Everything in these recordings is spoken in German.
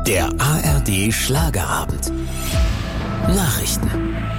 Der ARD Schlagerabend. Nachrichten.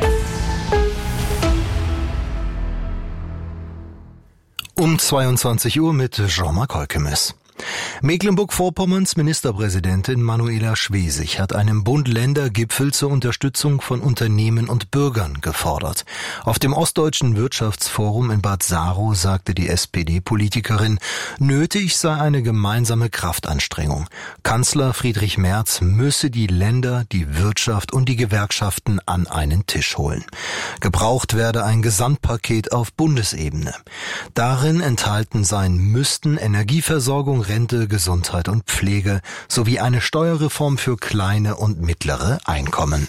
Um 22 Uhr mit Jean-Marc Holkemes. Mecklenburg-Vorpommerns Ministerpräsidentin Manuela Schwesig hat einen Bund-Länder-Gipfel zur Unterstützung von Unternehmen und Bürgern gefordert. Auf dem Ostdeutschen Wirtschaftsforum in Bad Saro sagte die SPD-Politikerin, nötig sei eine gemeinsame Kraftanstrengung. Kanzler Friedrich Merz müsse die Länder, die Wirtschaft und die Gewerkschaften an einen Tisch holen. Gebraucht werde ein Gesamtpaket auf Bundesebene. Darin enthalten sein müssten Energieversorgung, Rente, Gesundheit und Pflege sowie eine Steuerreform für kleine und mittlere Einkommen.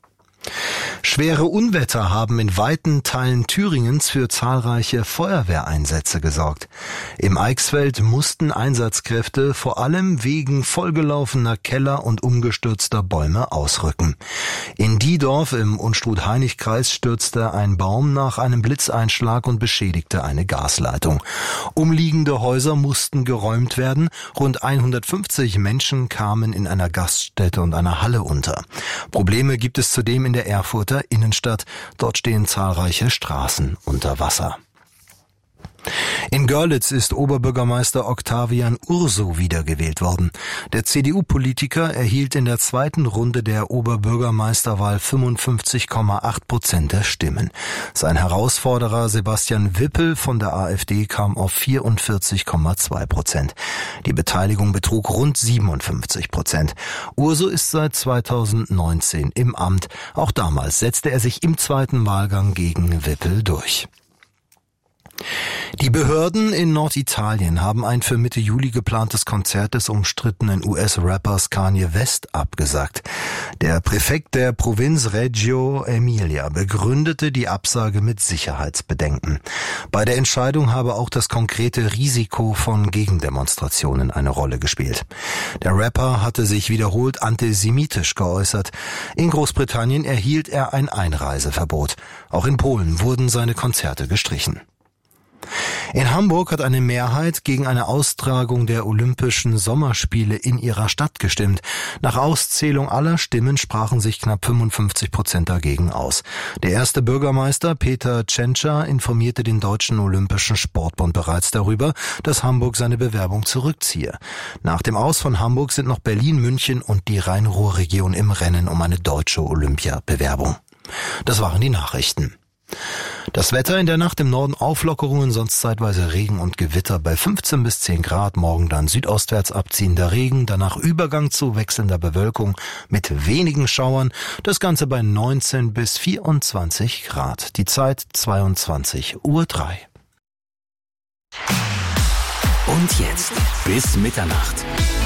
Schwere Unwetter haben in weiten Teilen Thüringens für zahlreiche Feuerwehreinsätze gesorgt. Im Eichsfeld mussten Einsatzkräfte vor allem wegen vollgelaufener Keller und umgestürzter Bäume ausrücken. In Diedorf im Unstrut-Hainich-Kreis stürzte ein Baum nach einem Blitzeinschlag und beschädigte eine Gasleitung. Umliegende Häuser mussten geräumt werden. Rund 150 Menschen kamen in einer Gaststätte und einer Halle unter. Probleme gibt es zudem in der Erfurter Innenstadt. Dort stehen zahlreiche Straßen unter Wasser. In Görlitz ist Oberbürgermeister Octavian Urso wiedergewählt worden. Der CDU-Politiker erhielt in der zweiten Runde der Oberbürgermeisterwahl 55,8% der Stimmen. Sein Herausforderer Sebastian Wippel von der AfD kam auf 44,2%. Die Beteiligung betrug rund 57%. Urso ist seit 2019 im Amt. Auch damals setzte er sich im zweiten Wahlgang gegen Wippel durch. Die Behörden in Norditalien haben ein für Mitte Juli geplantes Konzert des umstrittenen US-Rappers Kanye West abgesagt. Der Präfekt der Provinz Reggio Emilia begründete die Absage mit Sicherheitsbedenken. Bei der Entscheidung habe auch das konkrete Risiko von Gegendemonstrationen eine Rolle gespielt. Der Rapper hatte sich wiederholt antisemitisch geäußert. In Großbritannien erhielt er ein Einreiseverbot. Auch in Polen wurden seine Konzerte gestrichen. In Hamburg hat eine Mehrheit gegen eine Austragung der Olympischen Sommerspiele in ihrer Stadt gestimmt. Nach Auszählung aller Stimmen sprachen sich knapp 55% dagegen aus. Der erste Bürgermeister Peter Tschentscher informierte den Deutschen Olympischen Sportbund bereits darüber, dass Hamburg seine Bewerbung zurückziehe. Nach dem Aus von Hamburg sind noch Berlin, München und die Rhein-Ruhr-Region im Rennen um eine deutsche Olympiabewerbung. Das waren die Nachrichten. Das Wetter in der Nacht im Norden Auflockerungen, sonst zeitweise Regen und Gewitter bei 15 bis 10 Grad. Morgen dann südostwärts abziehender Regen, danach Übergang zu wechselnder Bewölkung mit wenigen Schauern. Das Ganze bei 19 bis 24 Grad. Die Zeit 22:03 Uhr. Und jetzt bis Mitternacht.